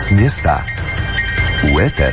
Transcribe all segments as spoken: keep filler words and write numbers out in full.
S mjesta u eter.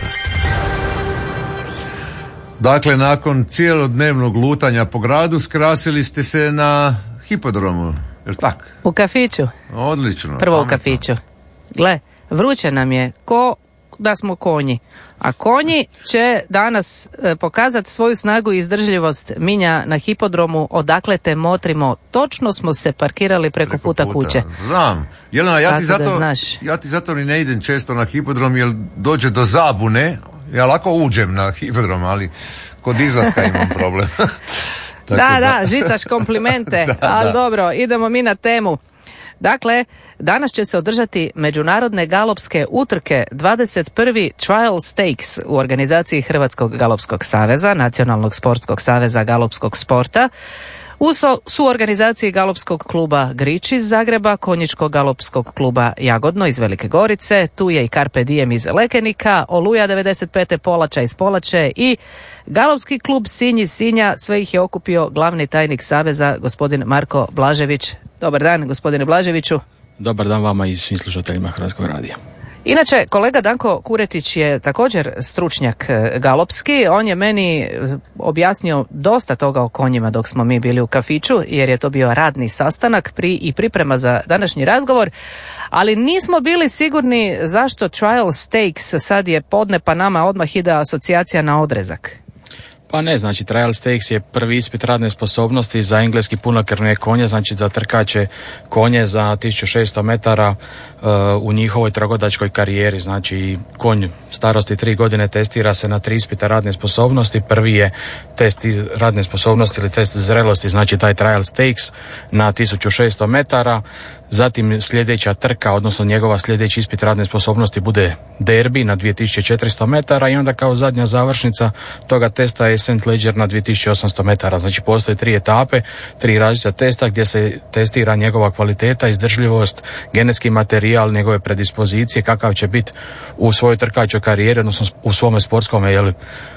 Dakle, nakon cijelodnevnog lutanja po gradu skrasili ste se na hipodromu, jer tako? U kafiću. Odlično. Prvo pametno. u kafiću. Gle, vruće nam je ko da smo konji. A konji će danas e, pokazati svoju snagu i izdržljivost Minja na hipodromu, odakle te motrimo. Točno smo se parkirali preko, preko puta, puta kuće. Znam. Jelena, ja ti, zato, znaš. ja ti zato ni ne idem često na hipodrom, jer dođe do zabune. Ja lako uđem na hipodrom, ali kod izlaska imam problem. da, da, da, žicaš komplimente, da, ali da. Dobro, idemo mi na temu. Dakle, danas će se održati međunarodne galopske utrke, dvadeset prvi Trial Stakes u organizaciji Hrvatskog galopskog saveza, Nacionalnog sportskog saveza galopskog sporta, u suorganizaciji galopskog kluba Grič iz Zagreba, konjičkog galopskog kluba Jagodno iz Velike Gorice, tu je i Carpe Diem iz Lekenika, Oluja devedeset pete Polača iz Polače i galopski klub Sinj iz Sinja. Sve ih je okupio glavni tajnik saveza, gospodin Marko Blažević. Dobar dan, gospodine Blaževiću. Dobar dan vama i svim slušateljima Hrvatskog radija. Inače, kolega Danko Kuretić je također stručnjak galopski. On je meni objasnio dosta toga o konjima dok smo mi bili u kafiću, jer je to bio radni sastanak pri i priprema za današnji razgovor. Ali nismo bili sigurni zašto Trial Stakes, sad je podne pa nama odmah ide asocijacija na odrezak. Pa ne, znači Trial Stakes je prvi ispit radne sposobnosti za engleski punokrvne konje, znači za trkaće konje za tisuću šesto metara uh, u njihovoj trgodačkoj karijeri. Znači konj starosti tri godine testira se na tri ispita radne sposobnosti. Prvi je test radne sposobnosti ili test zrelosti, znači taj Trial Stakes na tisuću šesto metara. Zatim sljedeća trka, odnosno njegova sljedeći ispit radne sposobnosti bude derbi na dvije tisuće četiristo metara i onda kao zadnja završnica toga testa je Saint Leger na dvije tisuće osamsto metara. Znači postoje tri etape, tri različita testa gdje se testira njegova kvaliteta, izdržljivost, genetski materijal, njegove predispozicije, kakav će biti u svojoj trkačoj karijeri, odnosno u svome sportskome jel,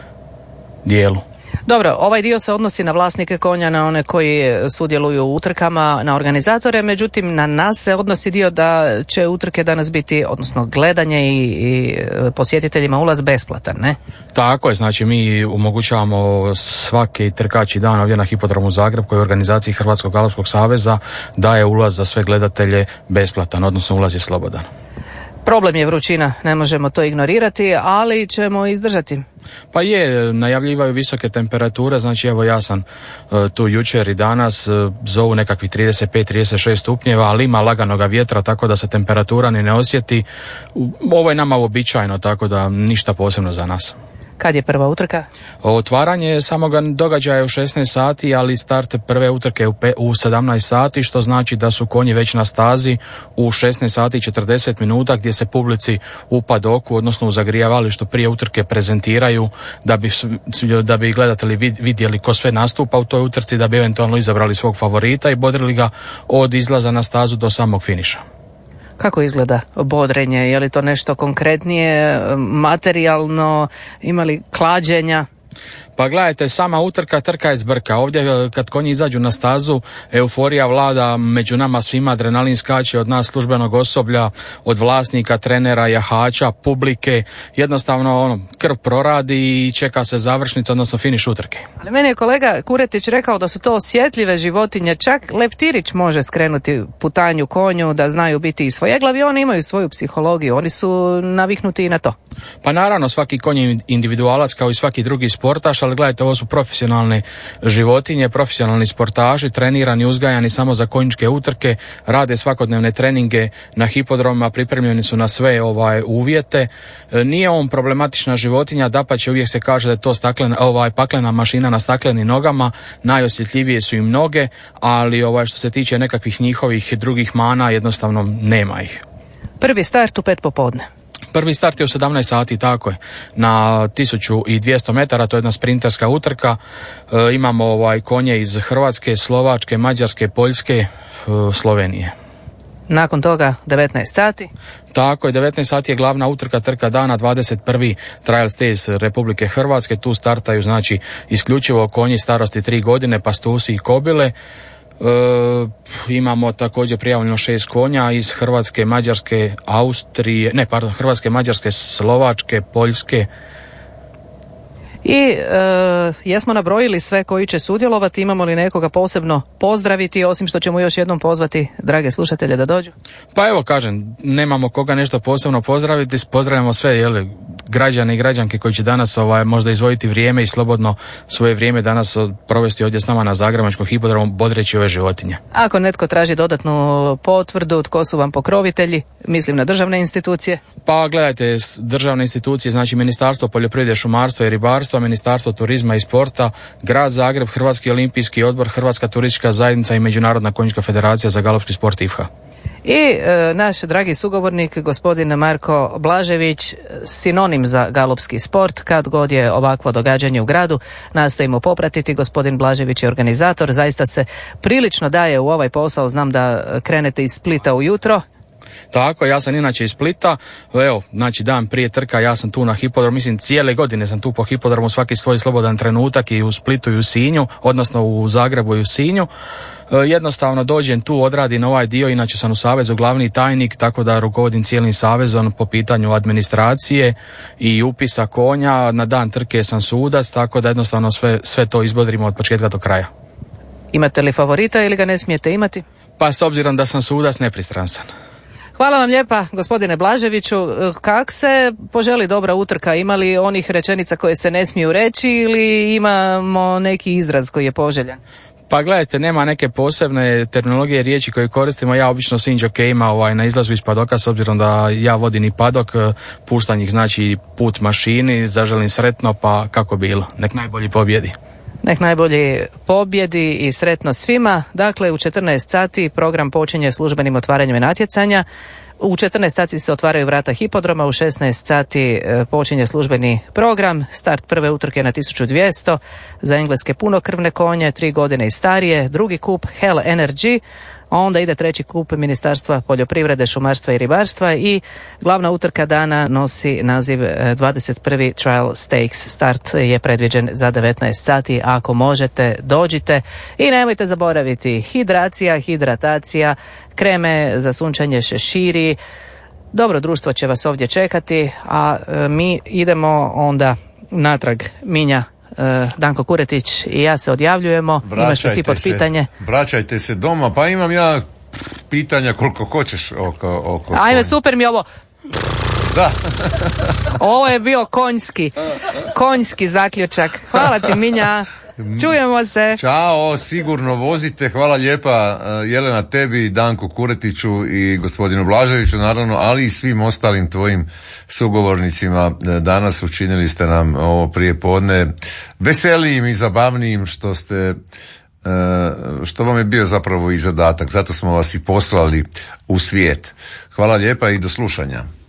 dijelu. Dobro, ovaj dio se odnosi na vlasnike konja, na one koji sudjeluju u utrkama, na organizatore, međutim na nas se odnosi dio da će utrke danas biti, odnosno gledanje i, i posjetiteljima ulaz besplatan, ne? Tako je, znači mi omogućavamo svaki trkači dan ovdje na hipodromu Zagreb koji je u organizaciji Hrvatskog galopskog saveza daje ulaz za sve gledatelje besplatan, odnosno ulaz je slobodan. Problem je vrućina, ne možemo to ignorirati, ali ćemo izdržati. Pa je, najavljivaju visoke temperature, znači evo ja sam uh, tu jučer i danas, uh, zovu nekakvih trideset pet trideset šest stupnjeva, ali ima laganoga vjetra, tako da se temperatura ni ne osjeti. Ovo je nama uobičajeno, tako da ništa posebno za nas. Kad je prva utrka? Otvaranje samoga događaja u šesnaest sati, ali start prve utrke u, pe, u sedamnaest sati, što znači da su konji već na stazi u šesnaest sati i četrdeset minuta, gdje se publici u padoku, odnosno u zagrijavalištu prije utrke prezentiraju, da bi, da bi gledatelji vidjeli ko sve nastupa u toj utrci, da bi eventualno izabrali svog favorita i bodrili ga od izlaza na stazu do samog finiša. Kako izgleda bodrenje? Je li to nešto konkretnije, materijalno, ima li klađenja? Pa gledajte, sama utrka, trka je zbrka. Ovdje kad konji izađu na stazu, euforija vlada, među nama svima adrenalin skače od nas službenog osoblja, od vlasnika, trenera, jahača, publike. Jednostavno ono, krv proradi i čeka se završnica, odnosno finiš utrke. Ali meni je kolega Kuretić rekao da su to osjetljive životinje, čak leptirić može skrenuti putanju konju, da znaju biti i svojeglavi, oni imaju svoju psihologiju, oni su naviknuti i na to. Pa naravno, svaki konj je individualac kao i svaki drugi sportaš, ali gledajte, ovo su profesionalne životinje, profesionalni sportaši, trenirani, uzgajani samo za konjičke utrke, rade svakodnevne treninge na hipodromima, pripremljeni su na sve ovaj uvjete. Nije on problematična životinja, dapače uvijek se kaže da je to staklena, ovaj, paklena mašina na staklenim nogama, najosjetljivije su im noge, ali ovaj, što se tiče nekakvih njihovih drugih mana, jednostavno nema ih. Prvi start u pet popodne. Prvi start je u sedamnaest sati, tako je, na tisuću dvjesto metara, to je jedna sprinterska utrka. E, imamo ovaj konje iz Hrvatske, Slovačke, Mađarske, Poljske, e, Slovenije. Nakon toga devetnaest sati. Tako je, devetnaest sati je glavna utrka, trka dana, dvadeset prvi Trial Stakes Republike Hrvatske. Tu startaju znači isključivo konji starosti tri godine, pastusi i kobile. E, imamo također prijavljeno šest konja iz Hrvatske, Mađarske, Austrije, ne pardon, Hrvatske, Mađarske, Slovačke, Poljske. I e, jesmo nabrojili sve koji će sudjelovati, imamo li nekoga posebno pozdraviti, osim što ćemo još jednom pozvati drage slušatelje da dođu? Pa evo kažem, nemamo koga nešto posebno pozdraviti, pozdravljamo sve jel, građane i građanke koji će danas ovaj, možda izvojiti vrijeme i slobodno svoje vrijeme danas provesti ovdje s nama na Zagrebačkom hipodromu bodreći ove životinje. Ako netko traži dodatnu potvrdu, tko su vam pokrovitelji, mislim na državne institucije? Pa gledajte, državne institucije, znači Ministarstvo poljoprivrede, šumarstva i ribarstva, Ministarstvo turizma i sporta, Grad Zagreb, Hrvatski olimpijski odbor, Hrvatska turistička zajednica i Međunarodna konjička federacija za galopski sport I F H A. I e, naš dragi sugovornik, gospodin Marko Blažević, sinonim za galopski sport. Kad god je ovakvo događanje u gradu, nastojimo popratiti. Gospodin Blažević je organizator, zaista se prilično daje u ovaj posao. Znam da krenete iz Splita ujutro. Tako, ja sam inače iz Splita, evo, znači dan prije trka ja sam tu na hipodromu, mislim cijele godine sam tu po hipodromu svaki svoj slobodan trenutak i u Splitu i u Sinju, odnosno u Zagrebu i u Sinju. E, jednostavno dođem tu, odradim ovaj dio, inače sam u savezu glavni tajnik, tako da rukovodim cijelim savezom po pitanju administracije i upisa konja, na dan trke sam sudac, tako da jednostavno sve, sve to izbodrimo od početka do kraja. Imate li favorita ili ga ne smijete imati? Pa s obzirom da sam sudac, nepristransan. Hvala vam lijepa, gospodine Blaževiću. Kak se poželi dobra utrka? Ima li onih rečenica koje se ne smiju reći ili imamo neki izraz koji je poželjan? Pa gledajte, nema neke posebne terminologije riječi koje koristimo. Ja obično svim džokejima ovaj, na izlazu iz padoka, s obzirom da ja vodim i padok, puštam ih znači put mašini, zaželim sretno, pa kako bilo. Nek najbolji pobjedi. Nek najbolji pobjedi i sretno svima. Dakle, u četrnaest sati program počinje službenim otvaranjem natjecanja. U četrnaest sati se otvaraju vrata hipodroma, u šesnaest sati počinje službeni program. Start prve utrke na tisuću dvjesto za engleske punokrvne konje, tri godine i starije. Drugi kup Hell Energy. Onda ide treći kup Ministarstva poljoprivrede, šumarstva i ribarstva i glavna utrka dana nosi naziv dvadeset prvi Trial Stakes. Start je predviđen za devetnaest sati. Ako možete, dođite i nemojte zaboraviti hidracija, hidratacija, kreme za sunčanje, šeširi. Dobro društvo će vas ovdje čekati, a mi idemo onda natrag. Minja, Danko Kuretić i ja se odjavljujemo. Imaš li ti pod pitanje? Vraćajte se doma, pa imam ja pitanja koliko hoćeš oko, oko ajme, super mi ovo. Da. Ovo je bio konjski konjski zaključak. Hvala ti, Minja. Čujemo se. Ćao, sigurno vozite. Hvala lijepa Jelena tebi, Danku Kuretiću i gospodinu Blaževiću naravno, ali i svim ostalim tvojim sugovornicima. Danas učinili ste nam ovo prijepodne veselijim i zabavnijim što ste što vam je bio zapravo i zadatak. Zato smo vas i poslali u svijet. Hvala lijepa i do slušanja.